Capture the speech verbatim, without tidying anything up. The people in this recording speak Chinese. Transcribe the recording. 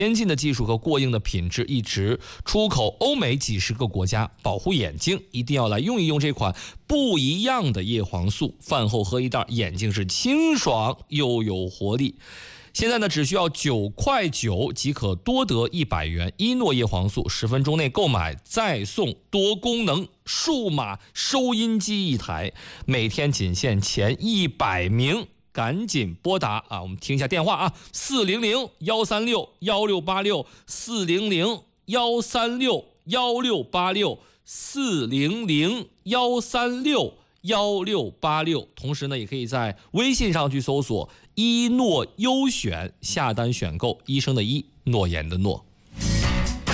先进的技术和过硬的品质，一直出口欧美几十个国家。保护眼睛，一定要来用一用这款不一样的叶黄素，饭后喝一袋，眼睛是清爽又有活力。现在呢，只需要九块九即可多得一百元伊诺叶黄素，十分钟内购买再送多功能数码收音机一台，每天仅限前一百名，赶紧拨打啊！我们听一下电话啊，四零零幺三六幺六八六，四零零幺三六幺六八六，四零零幺三六幺六八六。同时呢，也可以在微信上去搜索伊诺优选，下单选购，医生的医，诺言的诺。